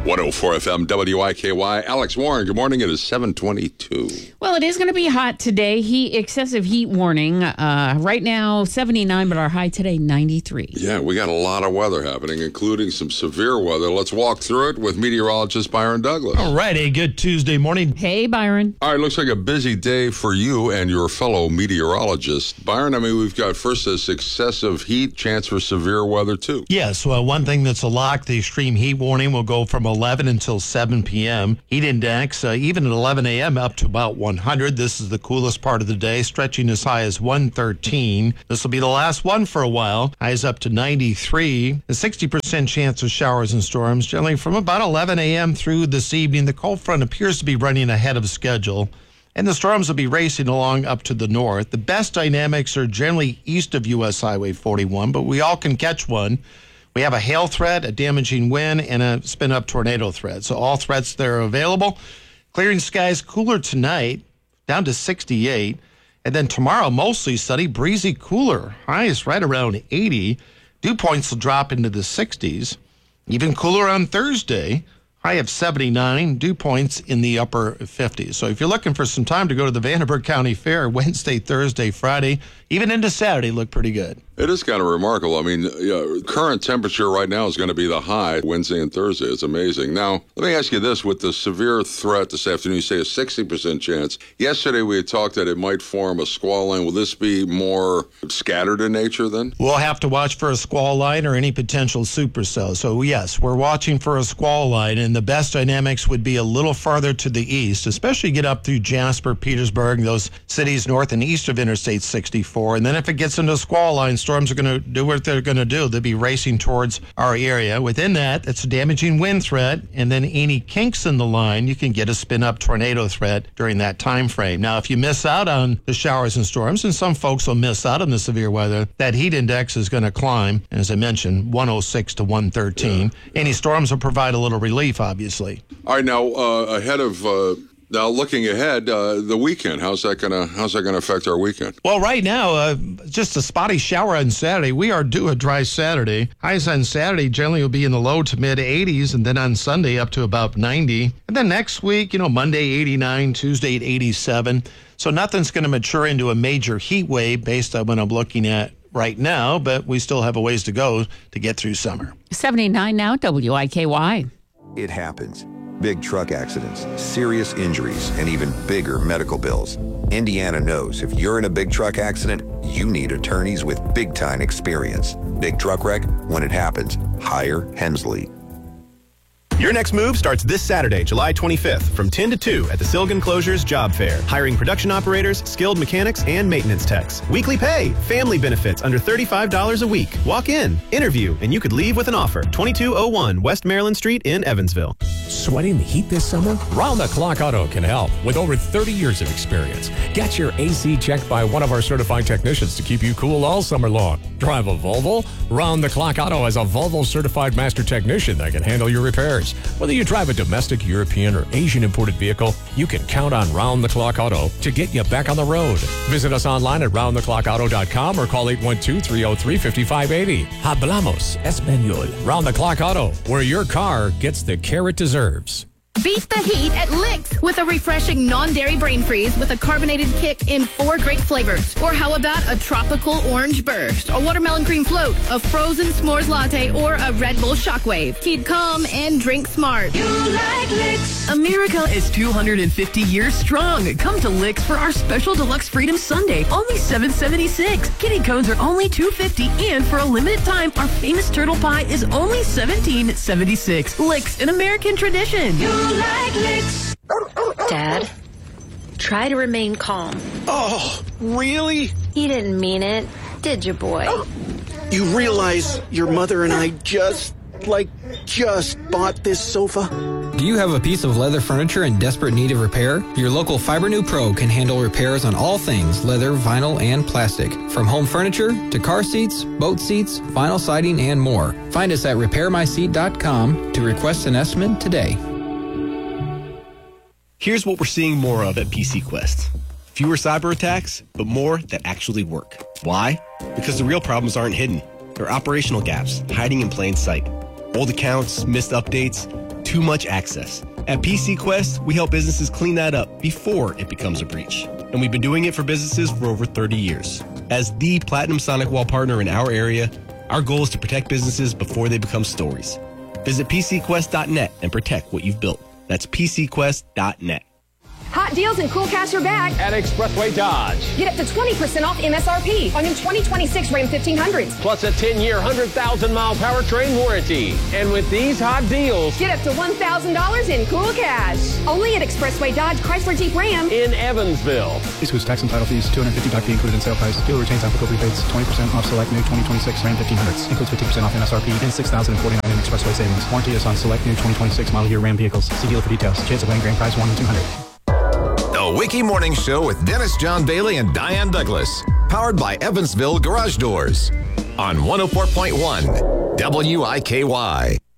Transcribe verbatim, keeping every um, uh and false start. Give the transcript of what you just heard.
one oh four F M W I K Y. Alex Warren, good morning. It is seven twenty-two. Well, it is going to be hot today. Heat, excessive heat warning. Uh, right now, seventy-nine, but our high today, ninety-three. Yeah, we got a lot of weather happening, including some severe weather. Let's walk through it with meteorologist Byron Douglas. All right, a good Tuesday morning. Hey, Byron. All right, looks like a busy day for you and your fellow meteorologist. Byron, I mean, we've got first this excessive heat, chance for severe weather, too. Yes, well, one thing that's a lock, the extreme heat warning will go from eleven until seven p.m. Heat index, uh, even at eleven a.m., up to about one hundred. This is the coolest part of the day, stretching as high as one thirteen. This will be the last one for a while. Highs up to ninety-three. A sixty percent chance of showers and storms, generally from about eleven a.m. through this evening. The cold front appears to be running ahead of schedule, and the storms will be racing along up to the north. The best dynamics are generally east of U S Highway forty-one, but we all can catch one. We have a hail threat, a damaging wind, and a spin-up tornado threat. So all threats there are available. Clearing skies, cooler tonight, down to sixty-eight. And then tomorrow, mostly sunny, breezy, cooler. Highs right around eighty. Dew points will drop into the sixties. Even cooler on Thursday. High of seventy-nine, dew points in the upper fifties. So if you're looking for some time to go to the Vandenberg County Fair, Wednesday, Thursday, Friday, even into Saturday, look pretty good. It is kind of remarkable. I mean, yeah, current temperature right now is going to be the high Wednesday and Thursday. It's amazing. Now, let me ask you this. With the severe threat this afternoon, you say a sixty percent chance. Yesterday, we had talked that it might form a squall line. Will this be more scattered in nature then? We'll have to watch for a squall line or any potential supercell. So, yes, we're watching for a squall line, and the best dynamics would be a little farther to the east, especially get up through Jasper, Petersburg, those cities north and east of Interstate sixty-four. And then if it gets into a squall line, storms are going to do what they're going to do. They'll be racing towards our area. Within that, it's a damaging wind threat, and then any kinks in the line, you can get a spin-up tornado threat during that time frame. Now, if you miss out on the showers and storms, and some folks will miss out on the severe weather, that heat index is going to climb, and as I mentioned, one oh six to one thirteen. Yeah. Any storms will provide a little relief, obviously. All right, now, uh, ahead of... Uh Now, looking ahead, uh, the weekend, how's that gonna how's that gonna affect our weekend? Well, right now, uh, just a spotty shower on Saturday. We are due a dry Saturday. Highs on Saturday generally will be in the low to mid eighties, and then on Sunday up to about ninety. And then next week, you know, Monday eighty-nine, Tuesday at eighty-seven. So nothing's going to mature into a major heat wave based on what I'm looking at right now, but we still have a ways to go to get through summer. seventy-nine now, W I K Y. It happens. Big truck accidents, serious injuries, and even bigger medical bills. Indiana knows if you're in a big truck accident, you need attorneys with big-time experience. Big truck wreck, when it happens, hire Hensley. Your next move starts this Saturday, July twenty-fifth, from ten to two at the Silgan Closures Job Fair. Hiring production operators, skilled mechanics, and maintenance techs. Weekly pay, family benefits under thirty-five dollars a week. Walk in, interview, and you could leave with an offer. twenty-two oh one West Maryland Street in Evansville. Sweating the heat this summer? Round the Clock Auto can help with over thirty years of experience. Get your A C checked by one of our certified technicians to keep you cool all summer long. Drive a Volvo? Round the Clock Auto has a Volvo certified master technician that can handle your repairs. Whether you drive a domestic, European, or Asian imported vehicle, you can count on Round the Clock Auto to get you back on the road. Visit us online at round the clock auto dot com or call eight one two, three oh three, five five eight oh. Hablamos Español. Round the Clock Auto, where your car gets the care it deserves. Beat the heat at Licks with a refreshing non-dairy brain freeze with a carbonated kick in four great flavors. Or how about a tropical orange burst, a watermelon cream float, a frozen s'mores latte, or a Red Bull shockwave. Keep calm and drink smart. You like Licks. America is two hundred fifty years strong. Come to Licks for our special deluxe Freedom Sunday, only seven seventy-six. Kitty cones are only two fifty, and for a limited time, our famous turtle pie is only seventeen seventy-six. Licks, an American tradition. You like Licks. Dad, try to remain calm. Oh, really? You didn't mean it, did you, boy? You realize your mother and I just, like, just bought this sofa? Do you have a piece of leather furniture in desperate need of repair? Your local Fibernew Pro can handle repairs on all things leather, vinyl, and plastic. From home furniture to car seats, boat seats, vinyl siding, and more. Find us at repair my seat dot com to request an estimate today. Here's what we're seeing more of at P C Quest. Fewer cyber attacks, but more that actually work. Why? Because the real problems aren't hidden. They're operational gaps, hiding in plain sight. Old accounts, missed updates, too much access. At P C Quest, we help businesses clean that up before it becomes a breach. And we've been doing it for businesses for over thirty years. As the Platinum SonicWall partner in our area, our goal is to protect businesses before they become stories. Visit P C quest dot net and protect what you've built. That's P C quest dot net. Hot deals and cool cash are back at Expressway Dodge. Get up to twenty percent off M S R P on new twenty twenty-six Ram fifteen hundreds. Plus a ten-year, one hundred thousand mile powertrain warranty. And with these hot deals, get up to one thousand dollars in cool cash. Only at Expressway Dodge Chrysler Jeep Ram in Evansville. This includes tax and title fees, two hundred fifty dollars back fee included in sale price. Dealer retains applicable rebates, twenty percent off select new twenty twenty-six Ram fifteen hundreds. Includes fifty percent off M S R P and six thousand forty-nine dollars in Expressway savings. Warranty is on select new twenty twenty-six model year Ram vehicles. See dealer for details. Chance of winning grand prize one in two hundred. The Wiki Morning Show with Dennis John Bailey and Diane Douglas. Powered by Evansville Garage Doors. On one oh four point one W I K Y.